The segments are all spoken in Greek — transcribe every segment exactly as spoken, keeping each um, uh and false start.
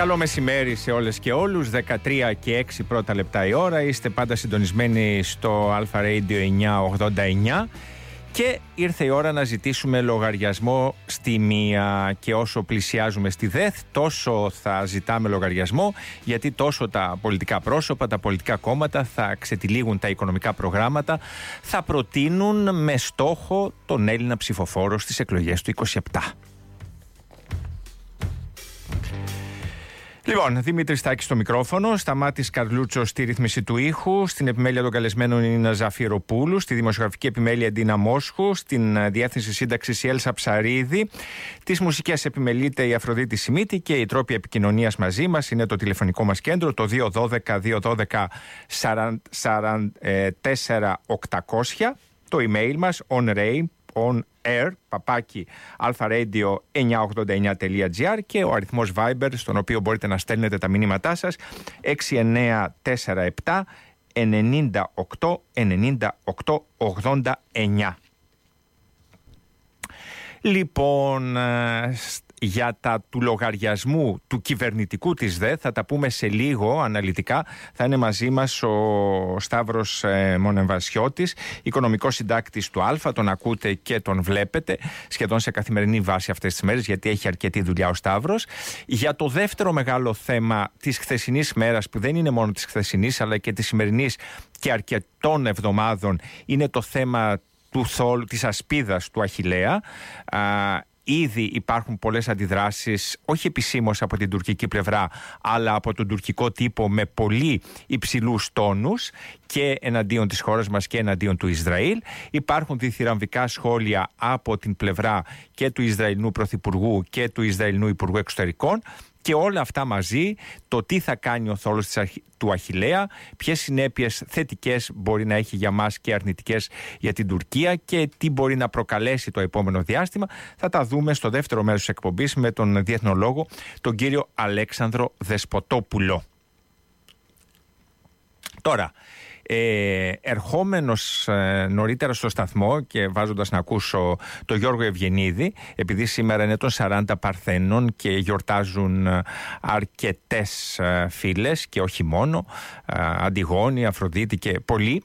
Καλό μεσημέρι σε όλες και όλους. δεκατρία και έξι πρώτα λεπτά η ώρα. Είστε πάντα συντονισμένοι στο Αλφα Radio εννιακόσια ογδόντα εννιά και ήρθε η ώρα να ζητήσουμε λογαριασμό στη μία. Και όσο πλησιάζουμε στη ΔΕΘ, τόσο θα ζητάμε λογαριασμό, γιατί τόσο τα πολιτικά πρόσωπα, τα πολιτικά κόμματα θα ξετυλίγουν τα οικονομικά προγράμματα, θα προτείνουν με στόχο τον Έλληνα ψηφοφόρο στις εκλογές του είκοσι επτά. Λοιπόν, Δημήτρης Στάκης στο μικρόφωνο, Σταμάτης Καρλούτσος στη ρύθμιση του ήχου, στην επιμέλεια των καλεσμένων είναι η Νίνα Ζαφυροπούλου, στη δημοσιογραφική επιμέλεια Ντίνα Μόσχου, στην διεύθυνση σύνταξης η Έλσα Ψαρίδη, τις μουσικές επιμελείται η Αφροδίτη Σιμίτη και οι τρόποι επικοινωνίας μαζί μας είναι το τηλεφωνικό μας κέντρο, το δύο ένα δύο δύο ένα δύο τέσσερα τέσσερα οκτακόσια, το email μας onrain, on air, παπάκι αλφα-radio εννιακόσια ογδόντα εννιά τελεία τζι άρ και ο αριθμός Viber στον οποίο μπορείτε να στέλνετε τα μηνύματά σας έξι εννιά τέσσερα επτά εννιά οκτώ εννιά οκτώ ογδόντα εννιά. Λοιπόν, για τα του λογαριασμού του κυβερνητικού της ΔΕΘ θα τα πούμε σε λίγο αναλυτικά. Θα είναι μαζί μας ο Σταύρος ε, Μονεμβασιώτης, οικονομικός συντάκτης του Αλφα. Τον ακούτε και τον βλέπετε σχεδόν σε καθημερινή βάση αυτές τις μέρες, γιατί έχει αρκετή δουλειά ο Σταύρος. Για το δεύτερο μεγάλο θέμα της χθεσινής μέρας, που δεν είναι μόνο της χθεσινής αλλά και της σημερινής και αρκετών εβδομάδων, είναι το θέμα του θόλου, της ασπίδας του Αχιλλέα. Α, Ήδη υπάρχουν πολλές αντιδράσεις, όχι επισήμως από την τουρκική πλευρά, αλλά από τον τουρκικό τύπο με πολύ υψηλούς τόνους και εναντίον της χώρας μας και εναντίον του Ισραήλ. Υπάρχουν διθυραμβικά σχόλια από την πλευρά και του Ισραηλινού Πρωθυπουργού και του Ισραηλινού Υπουργού Εξωτερικών. Και όλα αυτά μαζί, το τι θα κάνει ο θόλος του Αχιλλέα, ποιες συνέπειες θετικές μπορεί να έχει για μας και αρνητικές για την Τουρκία και τι μπορεί να προκαλέσει το επόμενο διάστημα, θα τα δούμε στο δεύτερο μέρος της εκπομπής με τον διεθνολόγο, τον κύριο Αλέξανδρο Δεσποτόπουλο. Τώρα, Ε, ερχόμενος ε, νωρίτερα στο σταθμό και βάζοντας να ακούσω τον Γιώργο Ευγενίδη, επειδή σήμερα είναι των σαράντα Παρθένων και γιορτάζουν ε, αρκετές ε, φίλες και όχι μόνο, ε, Αντιγόνη, Αφροδίτη και πολλοί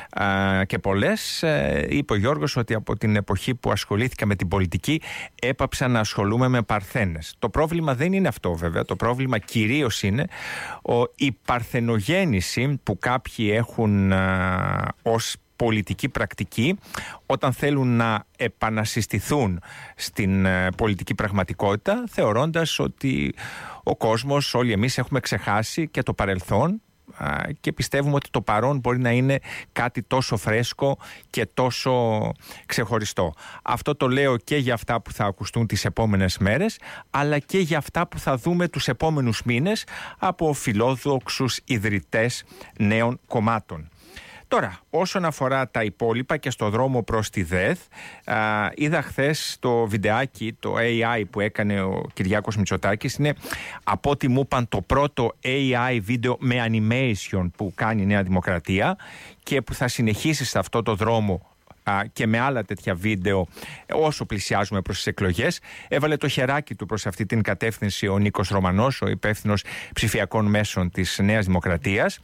ε, και πολλές, ε, είπε ο Γιώργος ότι από την εποχή που ασχολήθηκα με την πολιτική έπαψα να ασχολούμαι με Παρθένες. Το πρόβλημα δεν είναι αυτό βέβαια, το πρόβλημα κυρίως είναι ο, η παρθενογέννηση που κάποιοι έχουν Uh, ως πολιτική πρακτική όταν θέλουν να επανασυστηθούν στην uh, πολιτική πραγματικότητα, θεωρώντας ότι ο κόσμος, όλοι εμείς έχουμε ξεχάσει και το παρελθόν uh, και πιστεύουμε ότι το παρόν μπορεί να είναι κάτι τόσο φρέσκο και τόσο ξεχωριστό. Αυτό το λέω και για αυτά που θα ακουστούν τις επόμενες μέρες, αλλά και για αυτά που θα δούμε τους επόμενους μήνες από φιλόδοξους ιδρυτές νέων κομμάτων. Τώρα, όσον αφορά τα υπόλοιπα και στο δρόμο προς τη ΔΕΘ, α, είδα χθες το βιντεάκι, το έι άι που έκανε ο Κυριάκος Μητσοτάκης. Είναι, από ό,τι μου είπαν, το πρώτο έι άι βίντεο με animation που κάνει η Νέα Δημοκρατία και που θα συνεχίσει σε αυτό το δρόμο και με άλλα τέτοια βίντεο όσο πλησιάζουμε προς τις εκλογές. Έβαλε το χεράκι του προς αυτή την κατεύθυνση ο Νίκος Ρωμανός, ο υπεύθυνος ψηφιακών μέσων της Νέας Δημοκρατίας.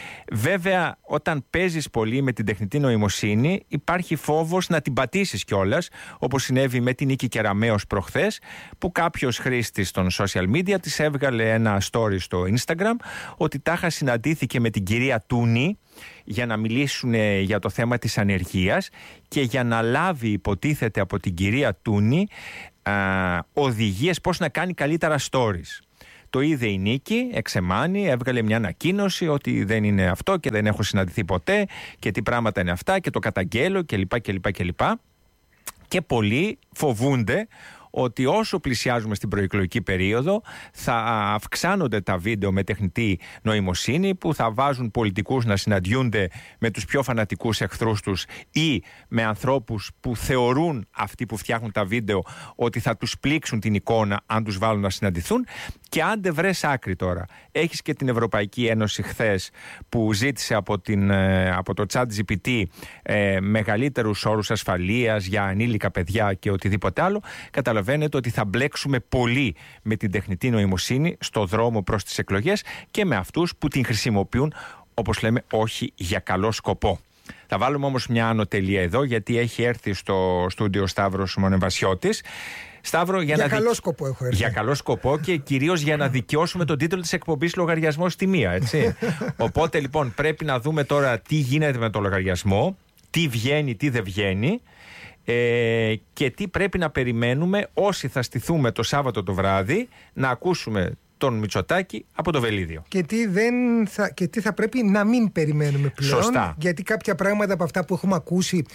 Βέβαια, όταν παίζεις πολύ με την τεχνητή νοημοσύνη, υπάρχει φόβος να την πατήσεις κιόλας, όπως συνέβη με την Νίκη Κεραμέως προχθές, που κάποιος χρήστης των social media της έβγαλε ένα story στο Instagram ότι τάχα συναντήθηκε με την κυρία Τούνη για να μιλήσουν για το θέμα της ανεργίας και για να λάβει, υποτίθεται, από την κυρία Τούνη α, οδηγίες πώς να κάνει καλύτερα stories. Το είδε η Νίκη, εξεμάνει, έβγαλε μια ανακοίνωση ότι δεν είναι αυτό και δεν έχω συναντηθεί ποτέ και τι πράγματα είναι αυτά και το καταγγέλω κλπ. κλπ, κλπ. Και πολλοί φοβούνται ότι όσο πλησιάζουμε στην προεκλογική περίοδο θα αυξάνονται τα βίντεο με τεχνητή νοημοσύνη που θα βάζουν πολιτικούς να συναντιούνται με τους πιο φανατικούς εχθρούς τους ή με ανθρώπους που θεωρούν αυτοί που φτιάχνουν τα βίντεο ότι θα τους πλήξουν την εικόνα αν τους βάλουν να συναντηθούν. Και αν δεν βρες άκρη τώρα, έχεις και την Ευρωπαϊκή Ένωση χθες που ζήτησε από, την, από το ChatGPT ε, μεγαλύτερους όρους ασφαλείας για ανήλικα παιδιά και οτιδήποτε άλλο, καταλαβαίνεις καταλαβαίνετε ότι θα μπλέξουμε πολύ με την τεχνητή νοημοσύνη στο δρόμο προς τις εκλογές και με αυτούς που την χρησιμοποιούν, όπως λέμε, όχι για καλό σκοπό. Θα βάλουμε όμως μια άνω τελεία εδώ, γιατί έχει έρθει στο στούντιο ο Σταύρος Μονεβασιώτης. Σταύρο, για, για να καλό δι... σκοπό έχω έρθει. Για καλό σκοπό και κυρίως για να δικαιώσουμε τον τίτλο της εκπομπής «Λογαριασμός στη μία», έτσι. Οπότε λοιπόν πρέπει να δούμε τώρα τι γίνεται με το λογαριασμό, τι βγαίνει, τι δεν βγαίνει ε, και τι πρέπει να περιμένουμε όσοι θα στηθούμε το Σάββατο το βράδυ να ακούσουμε τον Μητσοτάκη από το Βελίδιο. Και τι, δεν θα, και τι θα πρέπει να μην περιμένουμε πλέον. Σωστά. Γιατί κάποια πράγματα από αυτά που έχουμε ακούσει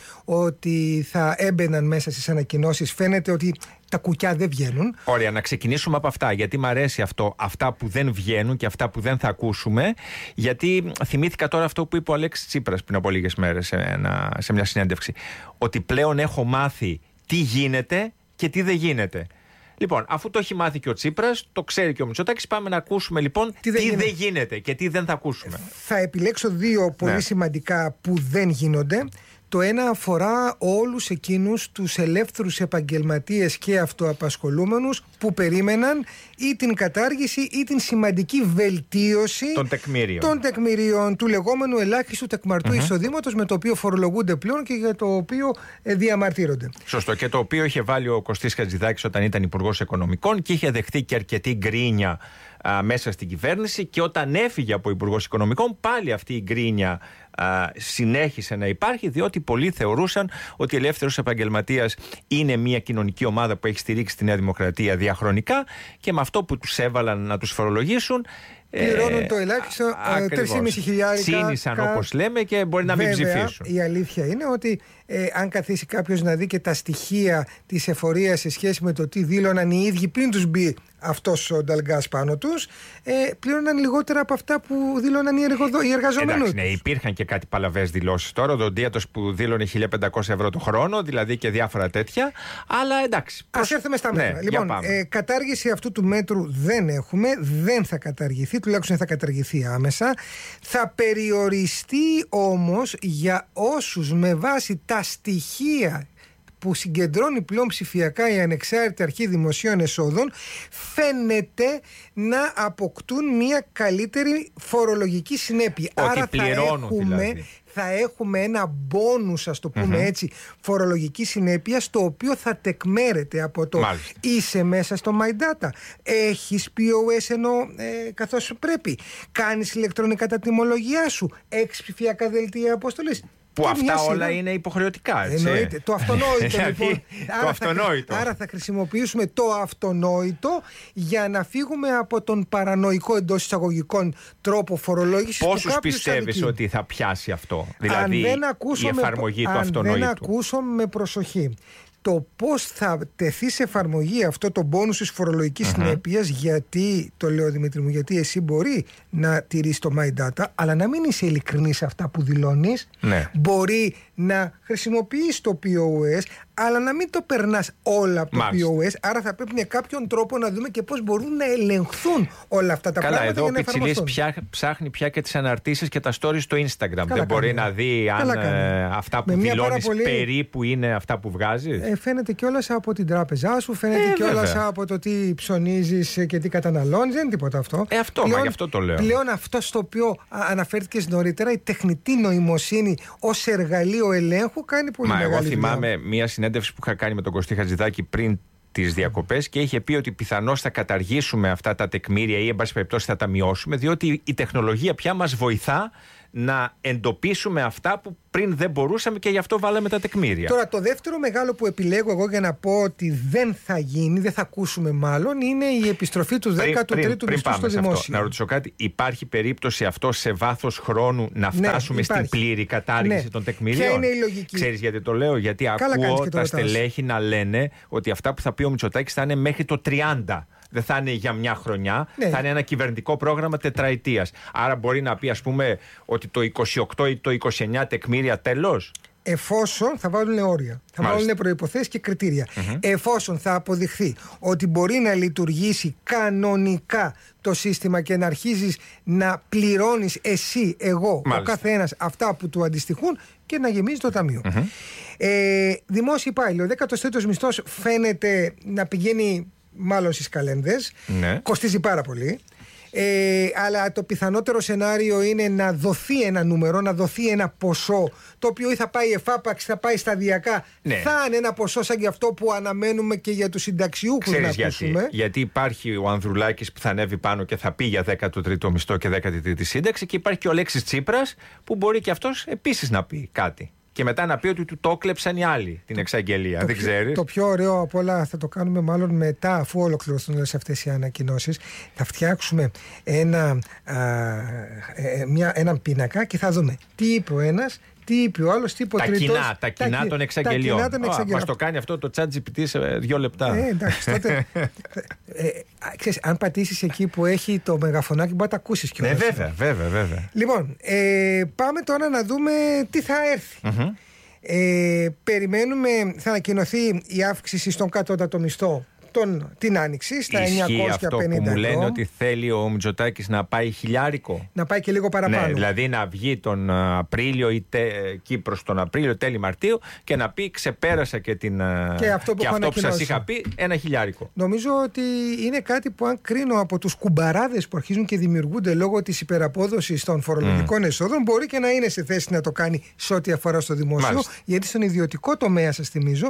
ότι θα έμπαιναν μέσα στις ανακοινώσεις, φαίνεται ότι τα κουκιά δεν βγαίνουν. Ωραία, να ξεκινήσουμε από αυτά, γιατί μου αρέσει αυτό, αυτά που δεν βγαίνουν και αυτά που δεν θα ακούσουμε, γιατί θυμήθηκα τώρα αυτό που είπε ο Αλέξης Τσίπρας πριν από λίγες μέρες σε, ένα, σε μια συνέντευξη, ότι πλέον έχω μάθει τι γίνεται και τι δεν γίνεται. Λοιπόν, αφού το έχει μάθει και ο Τσίπρας, το ξέρει και ο Μητσοτάκης, πάμε να ακούσουμε λοιπόν τι, δεν, τι γίνεται. δεν γίνεται και τι δεν θα ακούσουμε. Θα επιλέξω δύο πολύ ναι. σημαντικά που δεν γίνονται. Το ένα αφορά όλους εκείνους τους ελεύθερους επαγγελματίες και αυτοαπασχολούμενους που περίμεναν ή την κατάργηση ή την σημαντική βελτίωση των τεκμήριων, των τεκμηρίων του λεγόμενου ελάχιστου τεκμαρτού mm-hmm. εισοδήματος, με το οποίο φορολογούνται πλέον και για το οποίο ε, διαμαρτύρονται. Σωστό, και το οποίο είχε βάλει ο Κωστής Χατζηδάκης όταν ήταν Υπουργός Οικονομικών και είχε δεχτεί και αρκετή γκρίνια α, μέσα στην κυβέρνηση, και όταν έφυγε από Υπουργός Οικονομικών πάλι αυτή η γκρίνια α, συνέχισε να υπάρχει, διότι πολλοί θεωρούσαν ότι ελεύθερος επαγγελματίας είναι μια κοινωνική ομάδα που έχει στηρίξει τη Νέα Δημοκρατία διαχρονικά και με αυτό που τους έβαλαν να τους φορολογήσουν πληρώνουν ε, το ελάχιστο τρεις και μισή χιλιάδες. Τσίνησαν κα... όπως λέμε, και μπορεί να Βέβαια, μην ψηφίσουν. Η αλήθεια είναι ότι ε, αν καθίσει κάποιος να δει και τα στοιχεία της εφορίας σε σχέση με το τι δήλωναν οι ίδιοι πριν τους μπει αυτός ο Νταλγκάς πάνω τους, ε, πλήρωναν λιγότερα από αυτά που δήλωναν οι, εργοδο... οι εργαζόμενοι. Εντάξει, ναι, υπήρχαν και κάτι παλαβές δηλώσεις τώρα. Ο Δοντίατος που δήλωνε χίλια πεντακόσια ευρώ το χρόνο, δηλαδή και διάφορα τέτοια. Αλλά εντάξει. Ας προς... έρθουμε στα μέτρα. Ναι, λοιπόν, ε, κατάργηση αυτού του μέτρου δεν έχουμε, δεν θα καταργηθεί, τουλάχιστον θα καταργηθεί άμεσα. Θα περιοριστεί όμως για όσους με βάση τα στοιχεία που συγκεντρώνει πλέον ψηφιακά η Ανεξάρτητη Αρχή Δημοσίων Εσόδων, φαίνεται να αποκτούν μια καλύτερη φορολογική συνέπεια. Ότι Άρα πληρώνουν, θα έχουμε, δηλαδή. θα έχουμε ένα μπόνους, ας το πούμε mm-hmm. έτσι, φορολογική συνέπεια, στο οποίο θα τεκμέρεται από το Μάλιστα. Είσαι μέσα στο My Data, έχεις πι ο ες ενώ ε, καθώς πρέπει, κάνεις ηλεκτρονικά τα τιμολογιά σου, έχεις ψηφιακά δελτία αποστολής. Που και αυτά όλα σειρά... είναι υποχρεωτικά, έτσι. Εννοείται. Το αυτονόητο λοιπόν. το άρα, αυτονόητο. Θα, άρα θα χρησιμοποιήσουμε το αυτονόητο για να φύγουμε από τον παρανοϊκό εντός εισαγωγικών τρόπο φορολόγησης. Πόσους πιστεύεις ότι θα πιάσει αυτό, δηλαδή η εφαρμογή με, του αυτονόητου? Αν δεν ακούσω με προσοχή το πώς θα τεθεί σε εφαρμογή αυτό το μπόνους της φορολογικής uh-huh. συνέπειας, γιατί, το λέω Δημήτρη μου, γιατί εσύ μπορεί να τηρείς το My Data, αλλά να μην είσαι ειλικρινής σε αυτά που δηλώνεις. Ναι. Μπορεί να χρησιμοποιείς το πι ο ες, αλλά να μην το περνάς όλα από το πι ο ες. Άρα θα πρέπει με κάποιον τρόπο να δούμε και πώς μπορούν να ελεγχθούν όλα αυτά τα Καλά, πράγματα. Καλά, εδώ ο Πιτσιλής ψάχνει πια και τις αναρτήσεις και τα stories στο Instagram. Καλά, δεν μπορεί να δει αν ε, αυτά που δηλώνεις πολύ... περίπου είναι αυτά που βγάζεις. Ε, φαίνεται κιόλας από την τράπεζά σου, φαίνεται ε, κιόλας από το τι ψωνίζεις και τι καταναλώνεις. Δεν είναι τίποτα αυτό. Ε, αυτό, πλέον, μα, γι' αυτό το λέω. Πλέον αυτό στο οποίο αναφέρθηκες νωρίτερα, η τεχνητή νοημοσύνη ως εργαλείο ελέγχου κάνει πολύ Μα, μεγάλη εγώ θυμάμαι δουλειά. Μια συνέντευξη που είχα κάνει με τον Κωστή Χατζηδάκη πριν τις διακοπές και είχε πει ότι πιθανώς θα καταργήσουμε αυτά τα τεκμήρια ή εν πάση περιπτώσει θα τα μειώσουμε, διότι η τεχνολογία πια μας βοηθά να εντοπίσουμε αυτά που πριν δεν μπορούσαμε και γι' αυτό βάλαμε τα τεκμήρια. Τώρα το δεύτερο μεγάλο που επιλέγω εγώ για να πω ότι δεν θα γίνει, δεν θα ακούσουμε μάλλον, είναι η επιστροφή του δέκατου τρίτου μισθού στο δημόσιο. Αυτό, να ρωτήσω κάτι, υπάρχει περίπτωση αυτό σε βάθος χρόνου να φτάσουμε ναι, στην πλήρη κατάργηση ναι. των τεκμηρίων? Ποια είναι η λογική? Ξέρεις γιατί το λέω? Γιατί Καλά ακούω τα στελέχη να λένε ότι αυτά που θα πει ο Μητσοτάκης θα είναι μέχρι το τριάντα. Δεν θα είναι για μια χρονιά, ναι. θα είναι ένα κυβερνητικό πρόγραμμα τετραετίας. Άρα μπορεί να πει, ας πούμε, ότι το είκοσι οκτώ ή το είκοσι εννιά τεκμήρια τέλος. Εφόσον θα βάλουν όρια, θα Μάλιστα. βάλουν προϋποθέσεις και κριτήρια. Mm-hmm. Εφόσον θα αποδειχθεί ότι μπορεί να λειτουργήσει κανονικά το σύστημα και να αρχίζεις να πληρώνεις εσύ, εγώ, Μάλιστα. ο καθένας αυτά που του αντιστοιχούν και να γεμίζει το ταμείο. Mm-hmm. Ε, δημόσιοι υπάλληλοι, ο δέκατος τρίτος μισθός φαίνεται να πηγαίνει μάλλον στις καλένδες. Ναι. Κοστίζει πάρα πολύ. Ε, αλλά το πιθανότερο σενάριο είναι να δοθεί ένα νούμερο, να δοθεί ένα ποσό, το οποίο ή θα πάει εφάπαξ, θα πάει σταδιακά. Ναι. Θα είναι ένα ποσό σαν και αυτό που αναμένουμε και για τους συνταξιούχους. Ξέρεις να γιατί. ακούσουμε. Γιατί υπάρχει ο Ανδρουλάκης που θα ανέβει πάνω και θα πει για δέκατο τρίτο μισθό και δέκατη τρίτη σύνταξη, και υπάρχει και ο Αλέξης Τσίπρας που μπορεί και αυτός επίσης να πει κάτι. Και μετά να πει ότι του το κλέψαν οι άλλοι την εξαγγελία. Το Δεν πιο, ξέρεις. Το πιο ωραίο απ' όλα θα το κάνουμε μάλλον μετά, αφού ολοκληρωθούν όλες αυτές οι ανακοινώσεις. Θα φτιάξουμε ένα, α, ε, μια, έναν πίνακα και θα δούμε τι είπε ο ένας, τι είπε ο άλλος, τι είπε ο τα τρίτος. Κοινά, τα κοινά των εξαγγελιών. Τα κοινά των εξαγγελιών. Μας το κάνει αυτό το ChatGPT σε δύο λεπτά. Ε, εντάξει, τότε. ε, ξέρεις, αν πατήσεις εκεί που έχει το μεγαφωνάκι, μπορεί να τα ακούσεις κιόλας. Ναι, βέβαια, βέβαια, βέβαια. Λοιπόν, ε, πάμε τώρα να δούμε τι θα έρθει. Mm-hmm. Ε, περιμένουμε, θα ανακοινωθεί η αύξηση στον κατώτατο μισθό τον, την Άνοιξη στα εννιακόσια πενήντα αυτό που μου λένε ευρώ. ότι θέλει ο Μητσοτάκης να πάει χιλιάρικο. Να πάει και λίγο παραπάνω. Ναι, δηλαδή να βγει τον Απρίλιο ή τε, εκεί προς τον Απρίλιο, τέλη Μαρτίου, και να πει ξεπέρασα και, την, και αυτό που, και αυτό που σας είχα πει, ένα χιλιάρικο. Νομίζω ότι είναι κάτι που, αν κρίνω από τους κουμπαράδες που αρχίζουν και δημιουργούνται λόγω της υπεραπόδοσης των φορολογικών mm. εσόδων, μπορεί και να είναι σε θέση να το κάνει σε ό,τι αφορά στο δημόσιο. Μάλιστα. Γιατί στον ιδιωτικό τομέα, σας θυμίζω,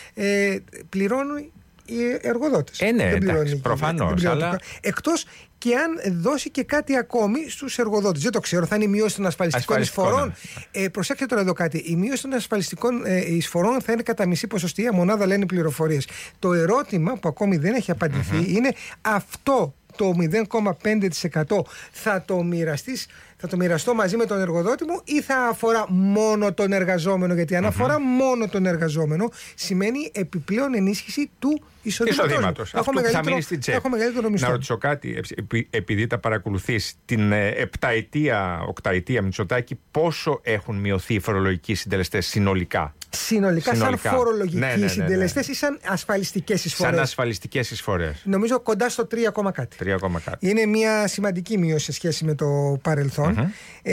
ε, πληρώνουν οι εργοδότες. Ε, ναι, εντάξει, προφανώς. Αλλά... Εκτός και αν δώσει και κάτι ακόμη στους εργοδότες. Δεν το ξέρω, θα είναι η μείωση των ασφαλιστικών εισφορών. Ναι. Ε, προσέξτε τώρα εδώ κάτι. Η μείωση των ασφαλιστικών ε, εισφορών θα είναι κατά μισή ποσοστία μονάδα, λένε οι πληροφορίες. Το ερώτημα που ακόμη δεν έχει απαντηθεί mm-hmm. είναι αυτό το μηδέν κόμμα πέντε τοις εκατό θα το μοιραστείς, θα το μοιραστώ μαζί με τον εργοδότη μου ή θα αφορά μόνο τον εργαζόμενο? Γιατί αν mm-hmm. αφορά μόνο τον εργαζόμενο, σημαίνει επιπλέον ενίσχυση του εισοδήματος. Αυτό που θα μείνει στην τσέπη. Να ρωτήσω κάτι, επειδή τα παρακολουθείς, την επταετία, οκταετία Μητσοτάκη, πόσο έχουν μειωθεί οι φορολογικοί συντελεστές συνολικά? Συνολικά, συνολικά. Σαν φορολογικοί ναι, ναι, ναι, συντελεστές ναι. ή σαν ασφαλιστικές εισφορές? Σαν ασφαλιστικές εισφορές. Νομίζω κοντά στο τρία κόμμα κάτι. τρία κόμμα κάτι. Είναι μια σημαντική μείωση σε σχέση με το παρελθόν. Mm-hmm.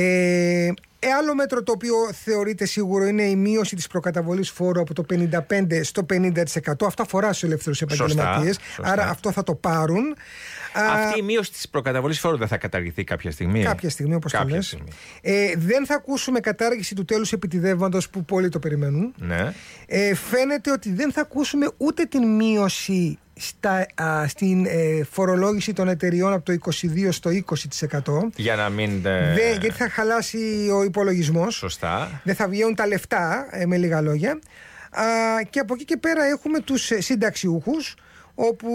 Ε, Ε, άλλο μέτρο το οποίο θεωρείται σίγουρο είναι η μείωση της προκαταβολής φόρου από το πενήντα πέντε στο πενήντα τοις εκατό. Αυτό αφορά στους ελεύθερους επαγγελματίες. Άρα αυτό θα το πάρουν. Αυτή η μείωση της προκαταβολής φόρου δεν θα καταργηθεί κάποια στιγμή? Κάποια στιγμή, όπως το λες. Ε, δεν θα ακούσουμε κατάργηση του τέλους επιτιδεύματος που πολλοί το περιμένουν. Ναι. Ε, φαίνεται ότι δεν θα ακούσουμε ούτε την μείωση Στα, α, στην ε, φορολόγηση των εταιριών από το είκοσι δύο στο είκοσι τοις εκατό. Για να μην. Ε... Δεν, γιατί θα χαλάσει ο υπολογισμός. Σωστά. Δεν θα βγαίνουν τα λεφτά, ε, με λίγα λόγια. Α, και από εκεί και πέρα έχουμε τους συνταξιούχους, όπου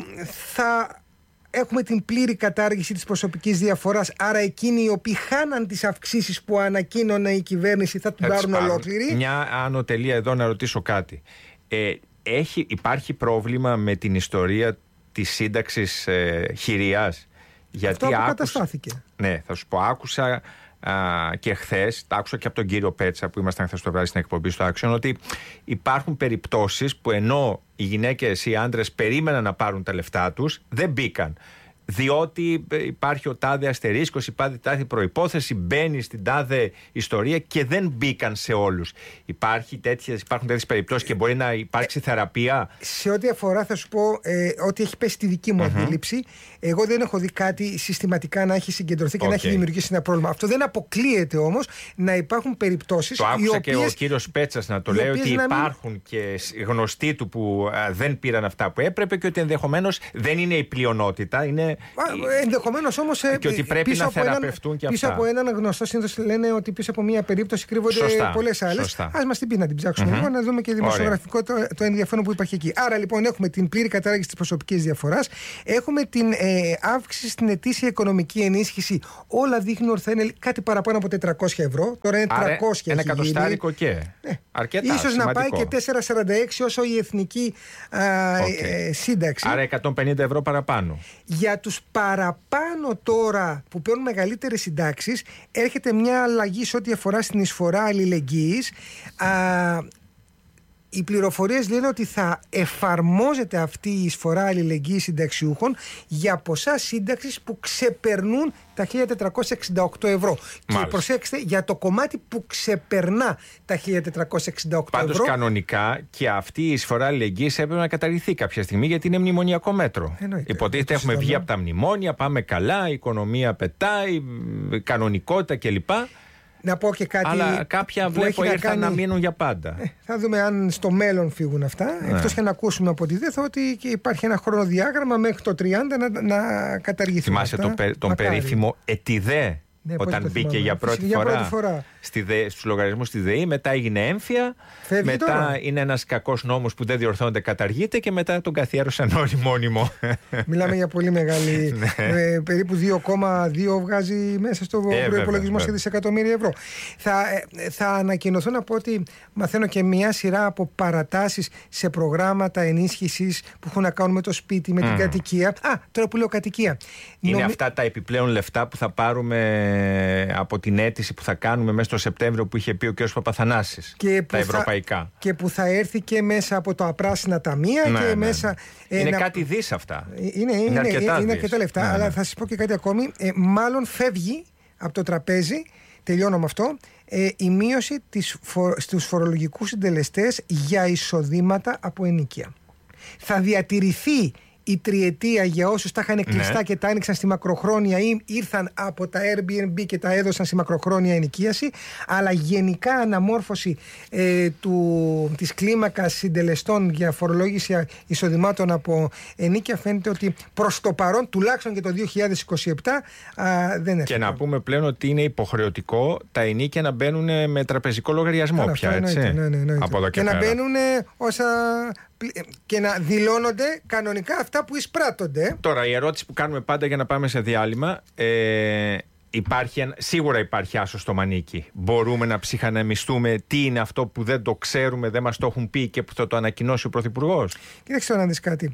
θα έχουμε την πλήρη κατάργηση της προσωπικής διαφοράς. Άρα εκείνοι οι οποίοι χάναν τις αυξήσεις που ανακοίνωνε η κυβέρνηση θα την πάρουν ολόκληρη. Μια άνω τελεία εδώ να ρωτήσω κάτι. Ε, Έχει, υπάρχει πρόβλημα με την ιστορία της σύνταξης ε, χειριάς? Γιατί αυτό αποκαταστάθηκε. Άκουσα, ναι, θα σου πω, άκουσα α, και χθες, τα άκουσα και από τον κύριο Πέτσα που ήμασταν χθες το βράδυ στην εκπομπή στο Action, ότι υπάρχουν περιπτώσεις που ενώ οι γυναίκες ή οι άντρες περίμεναν να πάρουν τα λεφτά τους, δεν μπήκαν. Διότι υπάρχει ο τάδε αστερίσκος, υπάρχει τάδε προϋπόθεση, μπαίνει στην τάδε ιστορία και δεν μπήκαν σε όλους. Υπάρχει τέτοιες, υπάρχουν τέτοιες περιπτώσεις και μπορεί να υπάρξει θεραπεία? Σε ό,τι αφορά, θα σου πω ε, ότι έχει πέσει στη δική μου mm-hmm. αντίληψη. Εγώ δεν έχω δει κάτι συστηματικά να έχει συγκεντρωθεί και okay. να έχει δημιουργήσει ένα πρόβλημα. Αυτό δεν αποκλείεται όμως να υπάρχουν περιπτώσεις. Το άκουσα οποίες, και ο κύριος Πέτσας να το λέει, ότι υπάρχουν μην... και γνωστοί του που α, δεν πήραν αυτά που έπρεπε και ότι ενδεχομένως δεν είναι η πλειονότητα. Είναι... Ενδεχομένως όμως και ότι πρέπει να θεραπευτούν και πίσω αυτά. Από έναν γνωστό συνήθως λένε ότι πίσω από μία περίπτωση κρύβονται πολλές άλλες. Ας μας την πει να την ψάξουμε mm-hmm. λίγο, να δούμε και δημοσιογραφικό το, το ενδιαφέρον που υπάρχει εκεί. Άρα λοιπόν έχουμε την πλήρη κατάργηση της προσωπικής διαφοράς, έχουμε την ε, αύξηση στην ετήσια οικονομική ενίσχυση. Όλα δείχνουν ότι θα είναι κάτι παραπάνω από τετρακόσια ευρώ. Τώρα είναι άρα, τριακόσια. Ένα εκατοστάρικο και. Ναι. Αρκετά. Ίσως σημαντικό. να πάει και τετρακόσια σαράντα έξι όσο η εθνική α, okay. ε, σύνταξη. Άρα εκατόν πενήντα ευρώ παραπάνω. Για τους παραπάνω τώρα που παίρνουν μεγαλύτερες συντάξεις, έρχεται μια αλλαγή σε ό,τι αφορά στην εισφορά αλληλεγγύης. Α, οι πληροφορίες λένε ότι θα εφαρμόζεται αυτή η εισφορά αλληλεγγύης συνταξιούχων για ποσά σύνταξης που ξεπερνούν τα χίλια τετρακόσια εξήντα οκτώ ευρώ. Μάλιστα. Και προσέξτε, για το κομμάτι που ξεπερνά τα χίλια τετρακόσια εξήντα οκτώ Πάντως, ευρώ. Πάντως κανονικά και αυτή η εισφορά αλληλεγγύης έπρεπε να καταργηθεί κάποια στιγμή, γιατί είναι μνημονιακό μέτρο. Εννοείται. Υποτίθεται έχουμε βγει από τα μνημόνια, πάμε καλά, η οικονομία πετάει, κανονικότητα κλπ. Να πω και κάτι. Αλλά κάποια βλέπω ήρθαν να, κάνει... να μείνουν για πάντα. Ε, θα δούμε αν στο μέλλον φύγουν αυτά. Ναι. Εκτός και να ακούσουμε από τη ΔΕΘ ότι και υπάρχει ένα χρονοδιάγραμμα μέχρι το τριάντα να, να καταργηθούν. Θυμάσαι αυτά. Το, τον Μακάρι. περίφημο ΕΤΙΔΕ. Ναι, όταν μπήκε για πρώτη για φορά, πρώτη φορά. Στη ΔΕ, στους λογαριασμούς της ΔΕΗ, μετά έγινε έμφυα, Φεύγει μετά τώρα. Είναι ένας κακός νόμος που δεν διορθώνεται, καταργείται και μετά τον καθιέρωσαν όλοι μόνιμο. Μιλάμε για πολύ μεγάλη, ε, περίπου δύο κόμμα δύο βγάζει μέσα στο ε, προϋπολογισμό σε δισεκατομμύρια ευρώ. Θα, ε, θα ανακοινωθούν, από ό,τι μαθαίνω, και μια σειρά από παρατάσεις σε προγράμματα ενίσχυσης που έχουν να κάνουν με το σπίτι, με mm. την κατοικία. Α, τώρα που λέω κατοικία. Είναι Νομι... αυτά τα επιπλέον λεφτά που θα πάρουμε από την αίτηση που θα κάνουμε μέσα στο Σεπτέμβριο που είχε πει ο κ. Παπαθανάσης, τα ευρωπαϊκά. Θα, και που θα έρθει και μέσα από τα πράσινα ταμεία ναι, και ναι, μέσα... Ναι. Είναι ε, κάτι δις αυτά. Είναι, είναι, είναι, αρκετά, είναι, είναι αρκετά λεφτά, ναι, αλλά ναι. θα σας πω και κάτι ακόμη. Ε, μάλλον φεύγει από το τραπέζι, τελειώνω με αυτό, ε, η μείωση της φο, στους φορολογικούς συντελεστές για εισοδήματα από ενοίκια. Θα διατηρηθεί η τριετία για όσους τα είχαν κλειστά ναι. και τα άνοιξαν στη μακροχρόνια ή ήρθαν από τα Airbnb και τα έδωσαν στη μακροχρόνια ενοικίαση, αλλά γενικά αναμόρφωση ε, του, της κλίμακας συντελεστών για φορολόγηση εισοδημάτων από ενοίκια φαίνεται ότι προς το παρόν, τουλάχιστον και το δύο χιλιάδες είκοσι επτά, α, δεν έρχεται. Και να πούμε πλέον ότι είναι υποχρεωτικό τα ενοίκια να μπαίνουν με τραπεζικό λογαριασμό Άρα, πια, έτσι. Ναι, ναι, ναι, από εδώ και, και να μπαίνουν όσα... και να δηλώνονται κανονικά αυτά που εισπράττονται. Τώρα, η ερώτηση που κάνουμε πάντα για να πάμε σε διάλειμμα, ε, υπάρχει, σίγουρα υπάρχει άσο στο μανίκι. Μπορούμε να ψυχανεμιστούμε τι είναι αυτό που δεν το ξέρουμε, δεν μας το έχουν πει και που θα το ανακοινώσει ο Πρωθυπουργός. Κοίταξε να δεις κάτι.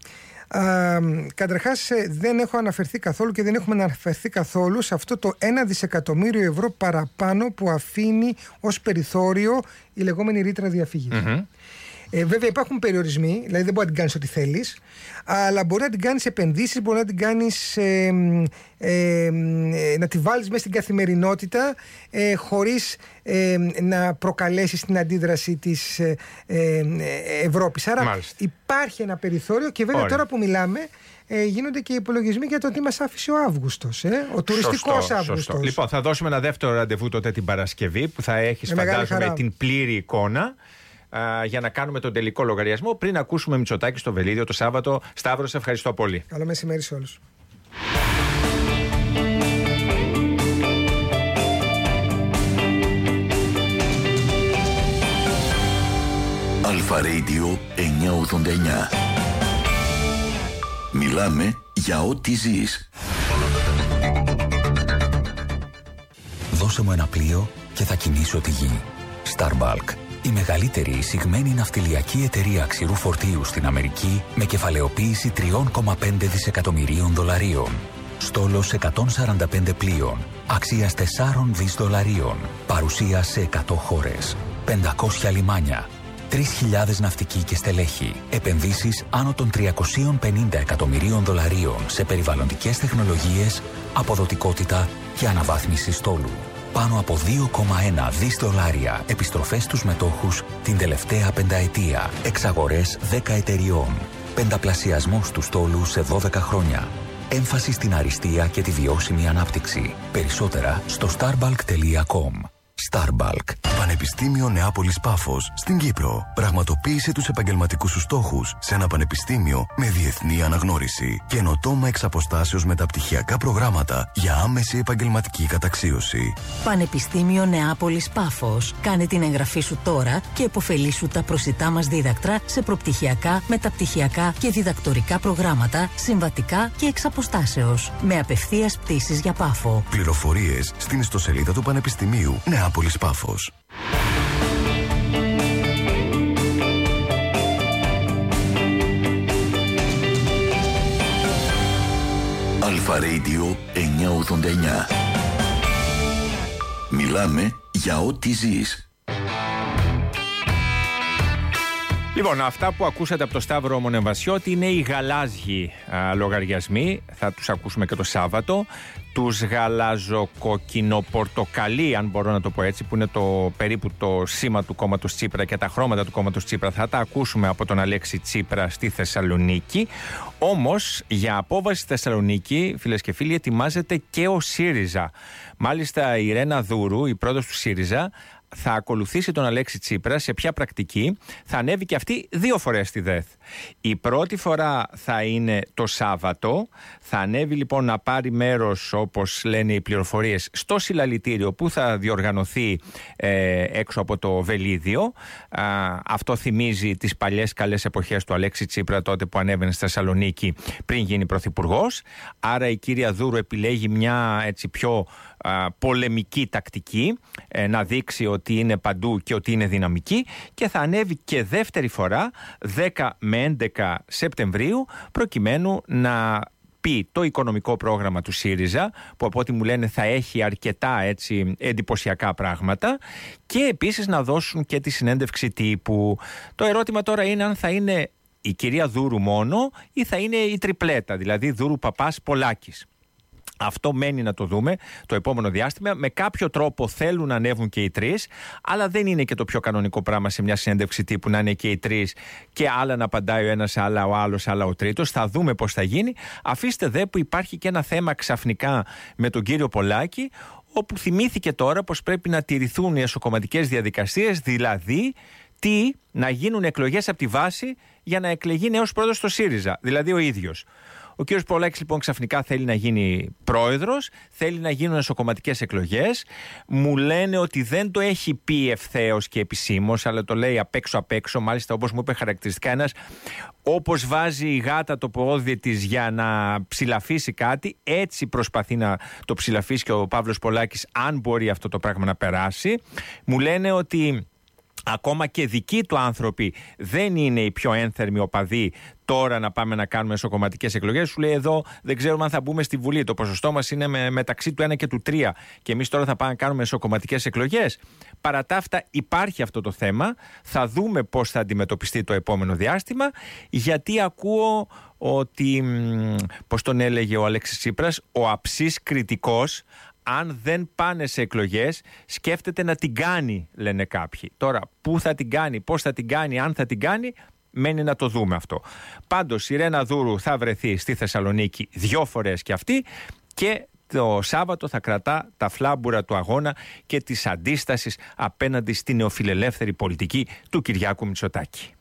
Καταρχάς, δεν έχω αναφερθεί καθόλου και δεν έχουμε αναφερθεί καθόλου σε αυτό το ένα δισεκατομμύριο ευρώ παραπάνω που αφήνει ως περιθώριο η λεγόμενη ρήτρα διαφύγης. Mm-hmm. Ε, βέβαια υπάρχουν περιορισμοί, δηλαδή δεν μπορεί να την κάνεις ό,τι θέλεις, αλλά μπορεί να την κάνεις επενδύσεις, μπορεί να την κάνεις ε, ε, ε, να τη βάλεις μέσα στην καθημερινότητα ε, χωρίς ε, να προκαλέσεις την αντίδραση της ε, ε, Ευρώπης. Άρα Μάλιστα. υπάρχει ένα περιθώριο και βέβαια Ωραία. τώρα που μιλάμε ε, γίνονται και υπολογισμοί για το τι μας άφησε ο Αύγουστος, ε, ο τουριστικός σωστό, Αύγουστος. Σωστό. Λοιπόν, θα δώσουμε ένα δεύτερο ραντεβού τότε την Παρασκευή που θα έχεις φαντάζομαι την πλήρη εικόνα για να κάνουμε τον τελικό λογαριασμό πριν ακούσουμε Μητσοτάκη στο Βελίδιο το Σάββατο. Σταύρο, σε ευχαριστώ πολύ. Καλό μεσημέρι σε όλους. Αλφα Radio εννιακόσια ογδόντα εννιά. Μιλάμε για ό,τι ζεις. Δώσε μου ένα πλοίο και θα κινήσω τη γη. Starbalk. Η μεγαλύτερη εισηγμένη ναυτιλιακή εταιρεία ξηρού φορτίου στην Αμερική με κεφαλαιοποίηση τρία κόμμα πέντε δισεκατομμυρίων δολαρίων. Στόλος εκατόν σαράντα πέντε πλοίων, αξίας τέσσερα δισεκατομμύρια δολαρίων. Παρουσία σε εκατό χώρες. πεντακόσια λιμάνια. τρεις χιλιάδες ναυτικοί και στελέχη. Επενδύσεις άνω των τριακόσια πενήντα εκατομμυρίων δολαρίων σε περιβαλλοντικές τεχνολογίες, αποδοτικότητα και αναβάθμιση στόλου. Πάνω από δύο κόμμα ένα δισεκατομμύρια δολάρια επιστροφές στους μετόχους την τελευταία πενταετία. Εξαγορές δέκα εταιριών. Πενταπλασιασμός του στόλου σε δώδεκα χρόνια. Έμφαση στην αριστεία και τη βιώσιμη ανάπτυξη. Περισσότερα στο starbalk τελεία com. Starbalk. Πανεπιστήμιο Νεάπολης Πάφος στην Κύπρο. Πραγματοποίησε τους επαγγελματικούς σου στόχους σε ένα πανεπιστήμιο με διεθνή αναγνώριση. Καινοτόμα εξ αποστάσεως μεταπτυχιακά προγράμματα για άμεση επαγγελματική καταξίωση. Πανεπιστήμιο Νεάπολης Πάφος. Κάνε την εγγραφή σου τώρα και επωφελήσου τα προσιτά μας δίδακτρα σε προπτυχιακά, μεταπτυχιακά και διδακτορικά προγράμματα, συμβατικά και εξ αποστάσεως. Με απευθείας πτήσεις για Πάφο. Πληροφορίες στην ιστοσελίδα του Πανεπιστημίου Νεάπολης Πάφος. Αλφα Radio εννιακόσια ογδόντα εννιά. Μιλάμε για ό,τι ζεις. Λοιπόν, αυτά που ακούσατε από το Σταύρο Μονεμβασιώτη είναι οι γαλάζιοι α, λογαριασμοί. Θα τους ακούσουμε και το Σάββατο. Τους γαλάζο-κοκκινοπορτοκαλί, αν μπορώ να το πω έτσι, που είναι το περίπου το σήμα του κόμματος Τσίπρα και τα χρώματα του κόμματος Τσίπρα, θα τα ακούσουμε από τον Αλέξη Τσίπρα στη Θεσσαλονίκη. Όμως, για απόβαση στη Θεσσαλονίκη, φίλες και φίλοι, ετοιμάζεται και ο ΣΥΡΙΖΑ. Μάλιστα, η Ρένα Δούρου, η πρόεδρος του ΣΥΡΙΖΑ, θα ακολουθήσει τον Αλέξη Τσίπρα. Σε ποια πρακτική? Θα ανέβει και αυτή δύο φορές στη ΔΕΘ. Η πρώτη φορά θα είναι το Σάββατο. Θα ανέβει λοιπόν να πάρει μέρος, όπως λένε οι πληροφορίες, στο συλλαλητήριο που θα διοργανωθεί ε, έξω από το Βελίδιο. Α, αυτό θυμίζει τις παλιές καλές εποχές του Αλέξη Τσίπρα, τότε που ανέβαινε στη Θεσσαλονίκη πριν γίνει πρωθυπουργός. Άρα η κυρία Δούρου επιλέγει μια έτσι πιο α, πολεμική τακτική, ε, να δείξει ότι είναι παντού και ότι είναι δυναμική, και θα ανέβει και δεύτερη φορά δέκα με έντεκα Σεπτεμβρίου, προκειμένου να πει το οικονομικό πρόγραμμα του ΣΥΡΙΖΑ, που από ό,τι μου λένε θα έχει αρκετά έτσι εντυπωσιακά πράγματα, και επίσης να δώσουν και τη συνέντευξη τύπου. Το ερώτημα τώρα είναι αν θα είναι η κυρία Δούρου μόνο ή θα είναι η τριπλέτα, δηλαδή Δούρου, Παπάς, Πολάκης. Αυτό μένει να το δούμε το επόμενο διάστημα. Με κάποιο τρόπο θέλουν να ανέβουν και οι τρεις, αλλά δεν είναι και το πιο κανονικό πράγμα σε μια συνέντευξη τύπου να είναι και οι τρεις και άλλα να απαντάει ο ένας, άλλα ο άλλος, άλλα ο τρίτος. Θα δούμε πώς θα γίνει. Αφήστε δε που υπάρχει και ένα θέμα ξαφνικά με τον κύριο Πολάκη, όπου θυμήθηκε τώρα πως πρέπει να τηρηθούν οι εσωκομματικές διαδικασίες, δηλαδή τι, να γίνουν εκλογές από τη βάση για να εκλεγεί νέος πρόεδρος στο ΣΥΡΙΖΑ, δηλαδή ο ίδιος. Ο κ. Πολάκης λοιπόν ξαφνικά θέλει να γίνει πρόεδρος, θέλει να γίνουν εσωκομματικές εκλογές. Μου λένε ότι δεν το έχει πει ευθέως και επισήμως, αλλά το λέει απ' έξω απ' έξω. Μάλιστα, όπως μου είπε χαρακτηριστικά, ένας όπως βάζει η γάτα το πόδι της για να ψηλαφίσει κάτι, έτσι προσπαθεί να το ψηλαφίσει και ο Παύλος Πολάκης, αν μπορεί αυτό το πράγμα να περάσει. Μου λένε ότι ακόμα και δικοί του άνθρωποι δεν είναι οι πιο ένθερμοι οπαδοί τώρα να πάμε να κάνουμε εσωκομματικές εκλογές. Σου λέει εδώ δεν ξέρουμε αν θα μπούμε στη Βουλή. Το ποσοστό μας είναι με, μεταξύ του ένα και του τρία. Και εμείς τώρα θα πάμε να κάνουμε εσωκομματικές εκλογές. Παρά τα αυτά υπάρχει αυτό το θέμα. Θα δούμε πώς θα αντιμετωπιστεί το επόμενο διάστημα. Γιατί ακούω ότι, πώς τον έλεγε ο Αλέξης Τσίπρας, ο αψής κριτικός, αν δεν πάνε σε εκλογές, σκέφτεται να την κάνει, λένε κάποιοι. Τώρα, πού θα την κάνει, πώς θα την κάνει, αν θα την κάνει, μένει να το δούμε αυτό. Πάντως, η Ρένα Δούρου θα βρεθεί στη Θεσσαλονίκη δυο φορές και αυτή, και το Σάββατο θα κρατά τα φλάμπουρα του αγώνα και της αντίστασης απέναντι στη νεοφιλελεύθερη πολιτική του Κυριάκου Μητσοτάκη.